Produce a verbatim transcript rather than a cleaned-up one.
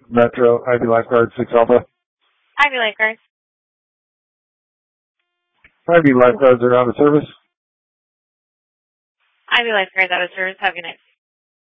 Metro, Ivy Lifeguard, six Alpha. Ivy Lifeguards. Ivy Lifeguards are out of service. Ivy Lifeguards out of service. Have a good night.